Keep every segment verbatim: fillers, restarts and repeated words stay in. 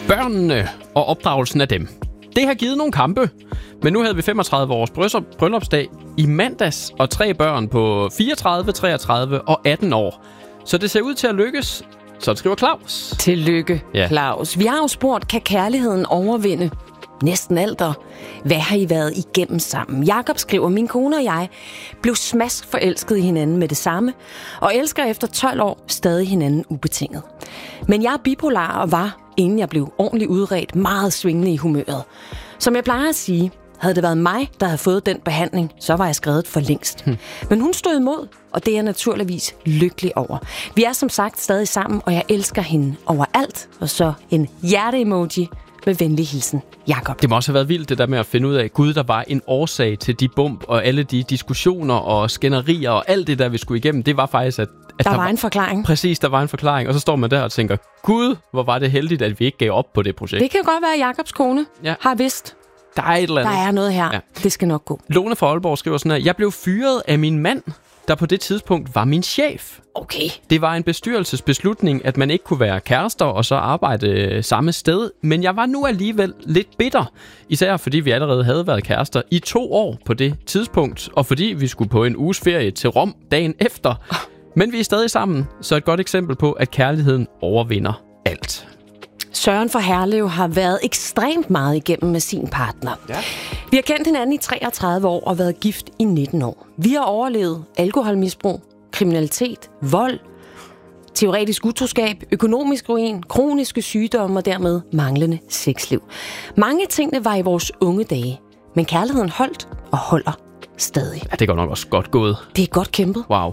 Børnene og opdragelsen af dem. Det har givet nogle kampe, men nu havde vi femogtredive års bryllupsdag i mandags, og tre børn på fireogtredive, treogtredive og atten år. Så det ser ud til at lykkes, så det skriver Claus. Tillykke, ja. Claus. Vi har jo spurgt, kan kærligheden overvinde næsten alt, og hvad har I været igennem sammen? Jakob skriver, min kone og jeg blev smask forelsket i hinanden med det samme, og elsker efter tolv år stadig hinanden ubetinget. Men jeg er bipolar og var, inden jeg blev ordentligt udredt, meget svingende i humøret. Som jeg plejer at sige, havde det været mig, der havde fået den behandling, så var jeg skredet for længst. Hmm. Men hun stod imod, og det er jeg naturligvis lykkelig over. Vi er som sagt stadig sammen, og jeg elsker hende overalt. Og så en hjerte-emoji med venlig hilsen, Jakob. Det må også have været vildt, det der med at finde ud af, Gud, der var en årsag til de bump og alle de diskussioner og skænderier og alt det der, vi skulle igennem. Det var faktisk, at, at der, der var en forklaring. Præcis, der var en forklaring. Og så står man der og tænker, Gud, hvor var det heldigt, at vi ikke gav op på det projekt. Det kan godt være, at Jakobs kone ja. har vidst. Der er et eller andet. Der er noget her. Ja. Det skal nok gå. Lone fra Aalborg skriver sådan her, jeg blev fyret af min mand, der på det tidspunkt var min chef. Okay. Det var en bestyrelsesbeslutning, at man ikke kunne være kærester og så arbejde samme sted, men jeg var nu alligevel lidt bitter, især fordi vi allerede havde været kærester i to år på det tidspunkt, og fordi vi skulle på en uges ferie til Rom dagen efter. Men vi er stadig sammen, så et godt eksempel på, at kærligheden overvinder alt. Søren fra Herlev har været ekstremt meget igennem med sin partner. Ja. Vi har kendt hinanden i treogtredive år og været gift i nitten år. Vi har overlevet alkoholmisbrug, kriminalitet, vold, teoretisk utroskab, økonomisk ruin, kroniske sygdomme og dermed manglende sexliv. Mange tingene var i vores unge dage, men kærligheden holdt og holder stadig. Ja, det går nok også godt gået. Det er godt kæmpet. Wow.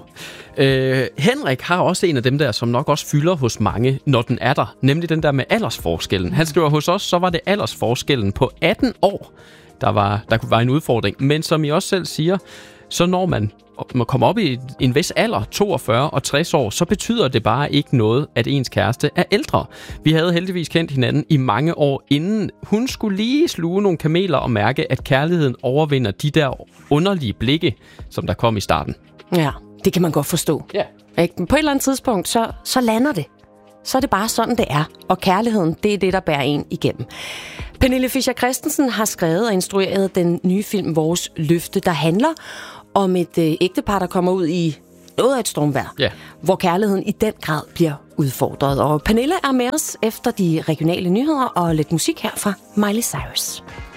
Øh, Henrik har også en af dem der, som nok også fylder hos mange, når den er der. Nemlig den der med aldersforskellen. Han skriver, hos os, så var det aldersforskellen på atten år, der var, der var en udfordring. Men som I også selv siger, så når man man kommer op i en vis alder, toogfyrre og tres år, så betyder det bare ikke noget, at ens kæreste er ældre. Vi havde heldigvis kendt hinanden i mange år inden. Hun skulle lige sluge nogle kameler og mærke, at kærligheden overvinder de der underlige blikke, som der kom i starten. Ja, det kan man godt forstå. Ja. På et eller andet tidspunkt, så, så lander det. Så er det bare sådan, det er. Og kærligheden, det er det, der bærer en igennem. Pernille Fischer Christensen har skrevet og instrueret den nye film Vores Løfte, der handler om et øh, ægtepar, der kommer ud i noget af et stormvejr, yeah. hvor kærligheden i den grad bliver udfordret. Og Pernille er med os efter de regionale nyheder og lidt musik her fra Miley Cyrus.